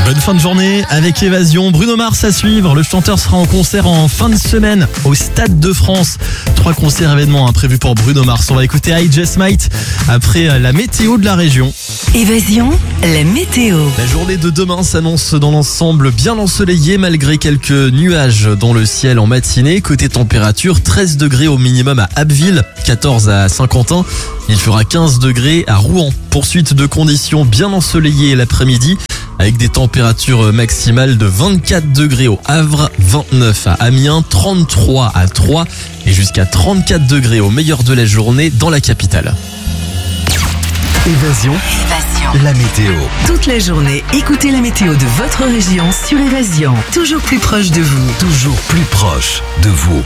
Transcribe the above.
Bonne fin de journée avec Évasion. Bruno Mars à suivre. Le chanteur sera en concert en fin de semaine au Stade de France. 3 concerts événements prévus pour Bruno Mars. On va écouter I Just Might après la météo de la région. Évasion, la météo. La journée de demain s'annonce dans l'ensemble bien ensoleillée malgré quelques nuages dans le ciel en matinée. Côté température, 13 degrés au minimum à Abbeville, 14 à Saint-Quentin. Il fera 15 degrés à Rouen. Poursuite de conditions bien ensoleillées l'après-midi avec des températures maximales de 24 degrés au Havre, 29 à Amiens, 33 à Troyes et jusqu'à 34 degrés au meilleur de la journée dans la capitale. Évasion, la météo. Toute la journée, écoutez la météo de votre région sur Évasion. Toujours plus proche de vous. Toujours plus proche de vous.